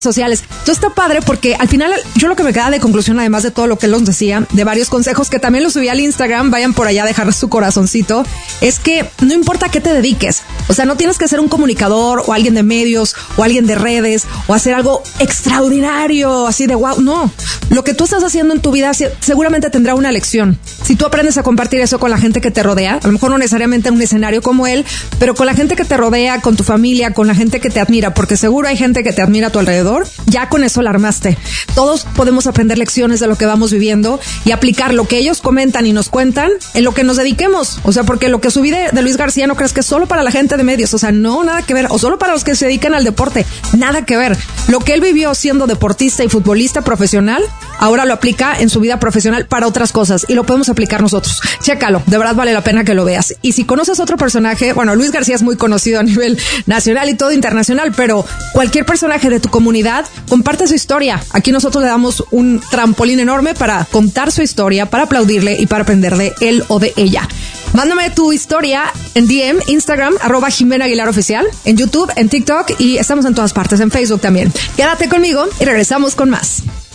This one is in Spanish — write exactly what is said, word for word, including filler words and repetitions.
sociales. Esto está padre porque al final yo lo que me queda de conclusión, además de todo lo que él nos decía, de varios consejos que también los subí al Instagram, vayan por allá a dejar su corazoncito, es que no importa a qué te dediques, o sea, no tienes que ser un comunicador o alguien de medios o alguien de redes o hacer algo extraordinario, así de wow, no. Lo que tú estás haciendo en tu vida seguramente tendrá una lección. Si tú aprendes a compartir eso con la gente que te rodea, a lo mejor no necesariamente en un escenario como él, pero con la gente que te rodea, con tu familia, con la gente que te admira, porque seguro hay gente que te admira a tu alrededor, ya con eso la armaste. Todos podemos aprender lecciones de lo que vamos viviendo y aplicar lo que ellos comentan y nos cuentan en lo que nos dediquemos. O sea, porque lo que subí de, de Luis García no crees que es solo para la gente de medios. O sea, no, nada que ver. O solo para los que se dedican al deporte. Nada que ver. Lo que él vivió siendo deportista y futbolista profesional, ahora lo aplica en su vida profesional para otras cosas y lo podemos aplicar nosotros. Chécalo, de verdad vale la pena que lo veas. Y si conoces otro personaje, bueno, Luis García es muy conocido a nivel nacional y todo internacional, pero cualquier personaje de tu comunidad, comparte su historia. Aquí nosotros le damos un trampolín enorme para contar su historia, para aplaudirle y para aprender de él o de ella. Mándame tu historia en D M, Instagram, arroba Jimena Aguilar Oficial, en YouTube, en TikTok y estamos en todas partes, en Facebook también. Quédate conmigo y regresamos con más.